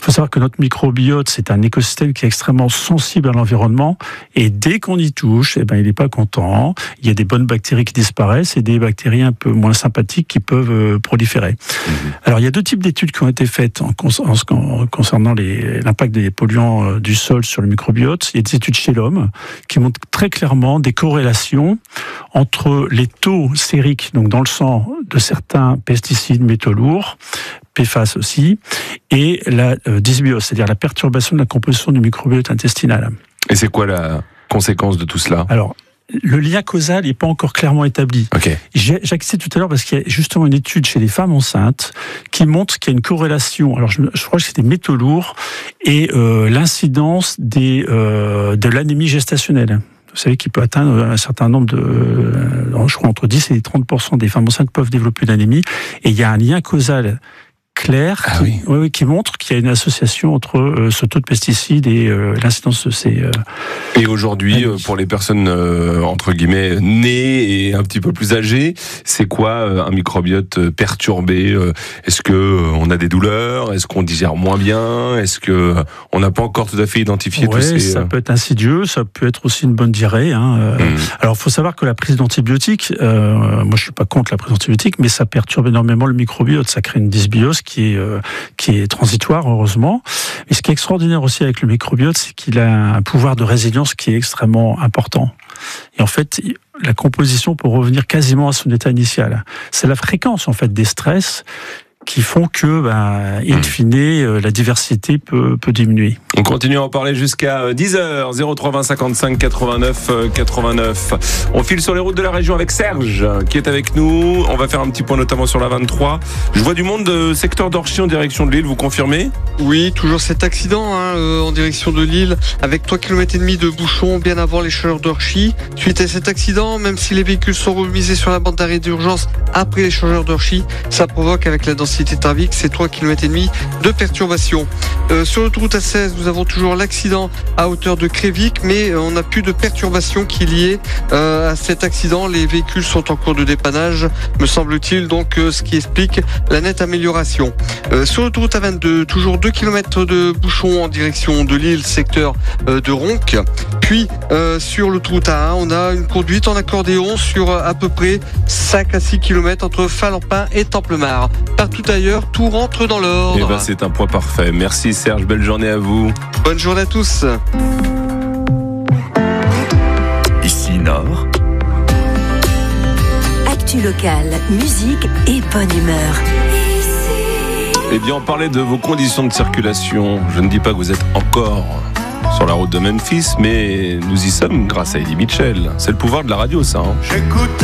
faut savoir que notre microbiote, c'est un écosystème qui est extrêmement sensible à l'environnement, et dès qu'on y touche, il n'est pas content. Il y a des bonnes bactéries qui disparaissent et des bactéries un peu moins sympathiques qui peuvent proliférer. Alors, il y a 2 types d'études qui ont été faites concernant l'impact des polluants du sol sur le microbiote. Il y a des études chez l'homme qui montrent très clairement des corrélations entre les taux sériques, donc dans le sang, de certains pesticides, métaux lourds, PFAS aussi, et la dysbiose, c'est-à-dire la perturbation de la composition du microbiote intestinal. Et c'est quoi la conséquence de tout cela ? Alors, le lien causal n'est pas encore clairement établi. Okay. J'ai accès tout à l'heure parce qu'il y a justement une étude chez les femmes enceintes qui montre qu'il y a une corrélation. Alors, je crois que c'est des métaux lourds et l'incidence de l'anémie gestationnelle. Vous savez qu'il peut atteindre un certain nombre je crois entre 10 et 30% des femmes enceintes peuvent développer une anémie. Et il y a un lien causal clair qui montre qu'il y a une association entre ce taux de pesticides et l'incidence de ces... Et aujourd'hui, pour les personnes, entre guillemets, nées et un petit peu plus âgées, c'est quoi un microbiote perturbé ? Est-ce qu'on a des douleurs ? Est-ce qu'on digère moins bien ? Est-ce qu'on n'a pas encore tout à fait identifié tous ces... ça peut être insidieux, ça peut être aussi une bonne diarrhée. Alors, il faut savoir que la prise d'antibiotiques, moi je ne suis pas contre la prise d'antibiotiques, mais ça perturbe énormément le microbiote, ça crée une dysbiose qui est transitoire, heureusement. Mais ce qui est extraordinaire aussi avec le microbiote, c'est qu'il a un pouvoir de résilience qui est extrêmement important. Et en fait, la composition peut revenir quasiment à son état initial. C'est la fréquence, en fait, des stress qui font que, in fine, la diversité peut diminuer. On continue à en parler jusqu'à 10h, 03 20 55 89 89. On file sur les routes de la région avec Serge, qui est avec nous. On va faire un petit point notamment sur la 23. Je vois du monde secteur d'Orchy en direction de Lille, vous confirmez ? Oui, toujours cet accident en direction de Lille, avec 3,5 km de bouchons bien avant les chaleurs d'Orchy. Suite à cet accident, même si les véhicules sont remisés sur la bande d'arrêt d'urgence après les l'échangeur d'Orchy, ça provoque avec la densité de trafic ces 3,5 km de perturbation. Sur l'autoroute A16, nous avons toujours l'accident à hauteur de Crévic, mais on n'a plus de perturbation qui est liée à cet accident. Les véhicules sont en cours de dépannage, me semble-t-il, donc ce qui explique la nette amélioration. Sur l'autoroute A22, toujours 2 km de bouchons en direction de Lille, secteur de Ronc. Puis sur l'autoroute A1, on a une conduite en accordéon sur à peu près 5 à 6 km entre Falampin et Templemar. Partout ailleurs, tout rentre dans l'ordre. C'est un point parfait. Merci Serge, belle journée à vous. Bonne journée à tous. Ici Nord. Actu locale, musique et bonne humeur. Eh bien, on parlait de vos conditions de circulation. Je ne dis pas que vous êtes encore sur la route de Memphis, mais nous y sommes grâce à Eddie Mitchell. C'est le pouvoir de la radio, ça. J'écoute